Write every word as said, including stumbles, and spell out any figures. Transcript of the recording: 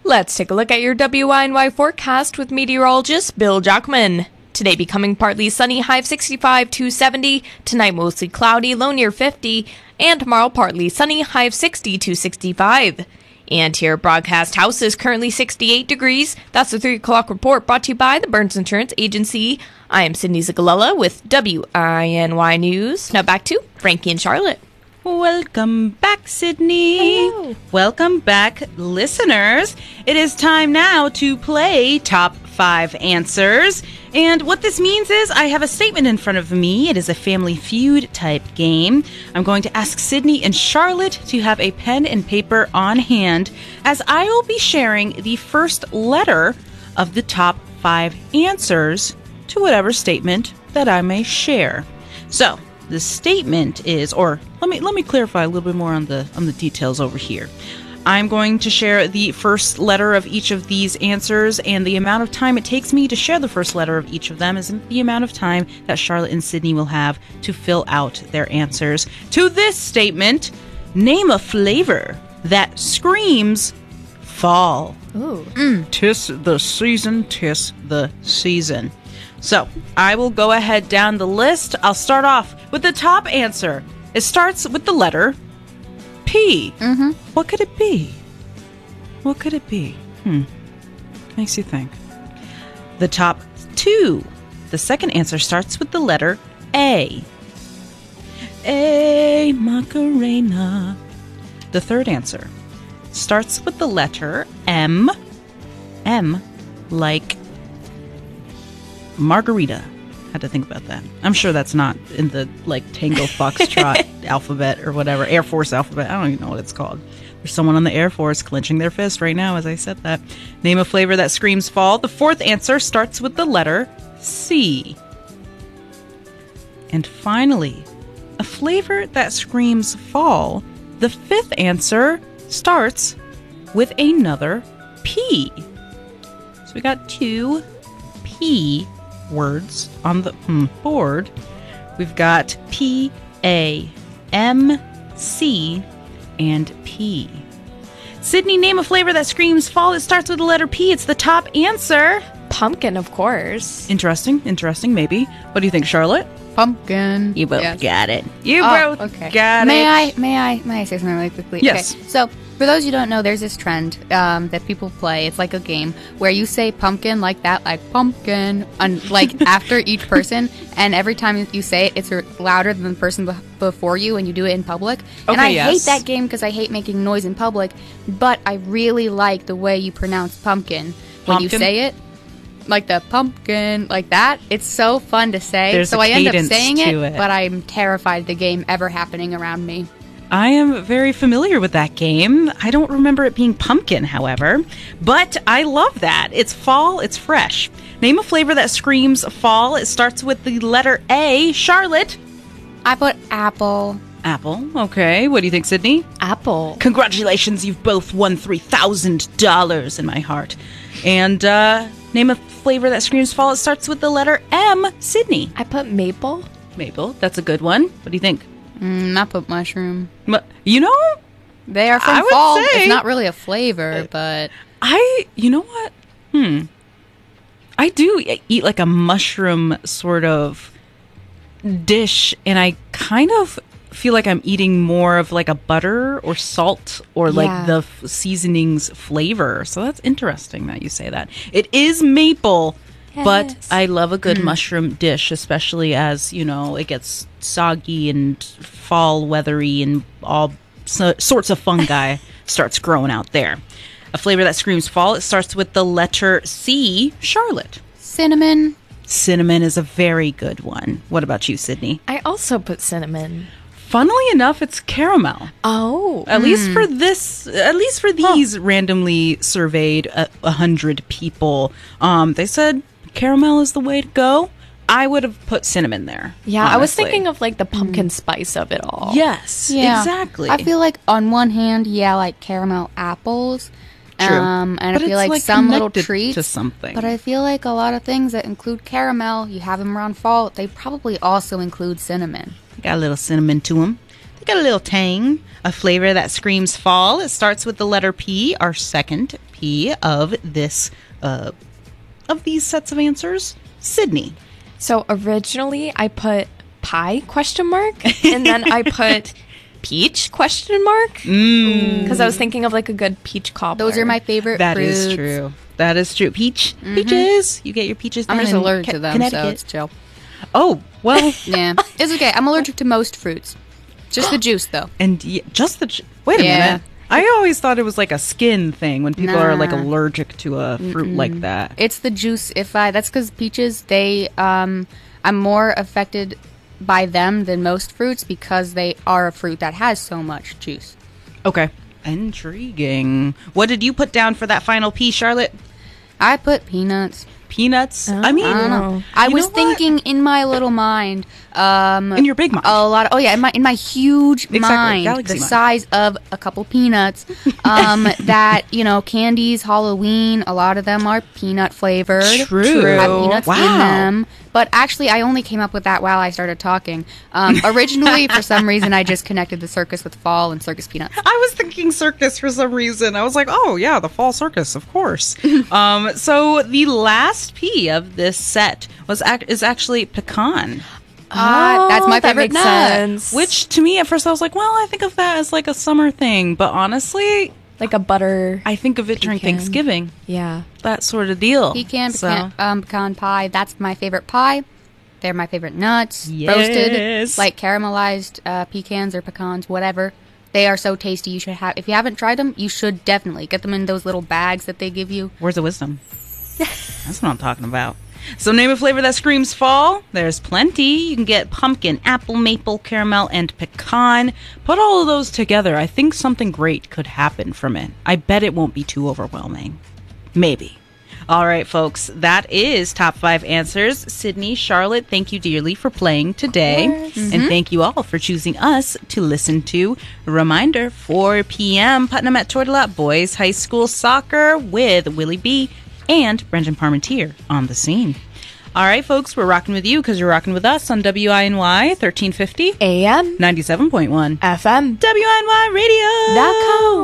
Let's take a look at your W I N Y forecast with meteorologist Bill Jockman. Today becoming partly sunny, high of sixty-five to seventy. Tonight mostly cloudy, low near fifty. And tomorrow partly sunny, high of sixty to sixty-five. And here at Broadcast House is currently sixty-eight degrees. That's the three o'clock report brought to you by the Burns Insurance Agency. I am Sydney Zagalella with W I N Y News. Now back to Frankie and Charlotte. Welcome back, Sydney. Hello. Welcome back, listeners. It is time now to play Top five Answers. And what this means is I have a statement in front of me. It is a Family Feud type game. I'm going to ask Sydney and Charlotte to have a pen and paper on hand as I will be sharing the first letter of the top five answers to whatever statement that I may share. So, the statement is, or let me let me clarify a little bit more on the on the details over here. I'm going to share the first letter of each of these answers, and the amount of time it takes me to share the first letter of each of them is the amount of time that Charlotte and Sydney will have to fill out their answers to this statement. Name a flavor that screams fall. Ooh. Mm. Tis the season, tis the season. So, I will go ahead down the list. I'll start off with the top answer. It starts with the letter P. Mm-hmm. What could it be? What could it be? Hmm. Makes you think. The top two. The second answer starts with the letter A. A Macarena. The third answer starts with the letter M. M like Margarita. Had to think about that. I'm sure that's not in the like Tango Foxtrot alphabet or whatever. Air Force alphabet. I don't even know what it's called. There's someone on the Air Force clenching their fist right now as I said that. Name a flavor that screams fall. The fourth answer starts with the letter C. And finally, a flavor that screams fall. The fifth answer starts with another P. So we got two P words on the hmm, board. We've got P, A, M, C, and P. Sydney, name a flavor that screams fall. It starts with the letter P. It's the top answer. Pumpkin, of course. Interesting, interesting, maybe. What do you think, Charlotte? Pumpkin. You both Yes. got it. You Oh, both okay. got may it. I, may I, may I say something really quickly? Yes. Okay. So, for those who don't know, there's this trend um, that people play. It's like a game where you say pumpkin like that, like pumpkin, and like after each person, and every time you say it, it's louder than the person be- before you, and you do it in public. and Okay, I yes. hate that game because I hate making noise in public, but I really like the way you pronounce pumpkin when Pumpkin? you say it. Like the pumpkin, like that. It's so fun to say. There's so a I end up cadence saying to it, it. but I'm terrified of the game ever happening around me. I am very familiar with that game. I don't remember it being pumpkin, however, but I love that. It's fall, it's fresh. Name a flavor that screams fall. It starts with the letter A. Charlotte? I put apple. Apple. Okay. What do you think, Sydney? Apple. Congratulations, you've both won three thousand dollars in my heart. And uh, name a flavor that screams fall. It starts with the letter M. Sydney? I put maple. Maple. That's a good one. What do you think? Mm, I put mushroom. Mu- You know, They are from I would fall. say- It's not really a flavor, but I, you know what? Hmm. I do eat like a mushroom sort of dish, and I kind of feel like I'm eating more of like a butter or salt or like Yeah. the f- seasonings flavor. So that's interesting that you say that. It is maple, but Yes. I love a good mushroom dish, especially as, you know, it gets soggy and fall weathery and all so, sorts of fungi starts growing out there. A flavor that screams fall. It starts with the letter C. Charlotte. cinnamon. Cinnamon is a very good one. What about you, Sydney? I also put cinnamon. Funnily enough, it's caramel. Oh. At least for this, at least for these randomly surveyed a, a hundred people, um, they said caramel is the way to go. I would have put cinnamon there. Yeah, I was honestly. thinking of like the pumpkin spice of it all. Yes, Yeah. exactly. I feel like on one hand, yeah, like caramel apples. True. Um, and But I feel it's, like, like, some little connected treats to something. But I feel like a lot of things that include caramel, you have them around fall. They probably also include cinnamon. Got a little cinnamon to them. They got a little tang, a flavor that screams fall. It starts with the letter P, our second P of this, uh, of these sets of answers. Sydney. So originally I put pie question mark, and then I put peach question mark because I was thinking of like a good peach cobbler. Those are my favorite That fruits. is true. That is true. Peach, peaches. You get your peaches. I'm down just in allergic Ca- to them, Connecticut. so it's chill. Oh well, Yeah, it's okay. I'm allergic to most fruits. Just the juice, though. and y- just the ch- wait a Yeah. minute. I always thought it was like a skin thing when people are like Nah. allergic to a fruit like that. It's the juice. If I that's because peaches, they um, I'm more affected by them than most fruits because they are a fruit that has so much juice. Okay, intriguing. What did you put down for that final P, Charlotte? I put peanuts. Peanuts. I mean, I don't know. I you was know what? thinking in my little mind, um, In your big mind. a lot. Of, oh yeah, in my in my huge Exactly, mind, galaxy the mind. size of a couple peanuts. Um, that you know, candies, Halloween. A lot of them are peanut flavored. True. Have peanuts Wow. in them. But actually, I only came up with that while I started talking. Um, originally, for some reason, I just connected the circus with fall and circus peanuts. I was thinking circus for some reason. I was like, oh, yeah, the fall circus, of course. um, so the last P of this set was ac- is actually pecan, Ah, that's my Oh, that favorite makes nut. sense. which to me at first I was like, well, I think of that as like a summer thing. But honestly, like a butter. I think of it during Pecan. Thanksgiving, Yeah. that sort of deal. Pecan, So- pecan, um, pecan pie. That's my favorite pie. They're my favorite nuts. Yes. Roasted, like caramelized uh, pecans or pecans, whatever. They are so tasty. You should have. If you haven't tried them, you should definitely get them in those little bags that they give you. Words of wisdom. That's what I'm talking about. So name a flavor that screams fall. There's plenty. You can get pumpkin, apple, maple, caramel, and pecan. Put all of those together. I think something great could happen from it. I bet it won't be too overwhelming. Maybe. All right, folks. That is Top five Answers. Sydney, Charlotte, thank you dearly for playing today. And thank you all for choosing us to listen to. A reminder, four p.m. Putnam at Tortola Boys High School Soccer with Willie B. and Brendan Parmentier on the scene. All right, folks, we're rocking with you because you're rocking with us on W I N Y thirteen fifty, A M ninety-seven point one, F M W I N Y Radio. dot com.